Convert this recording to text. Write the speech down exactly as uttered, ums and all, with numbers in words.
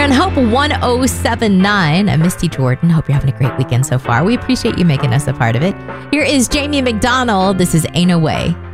You're on Hope one oh seven point nine. I'm Misty Jordan. Hope you're having a great weekend so far. We appreciate you making us a part of it. Here is Jamie McDonald. This is Ain't No Way.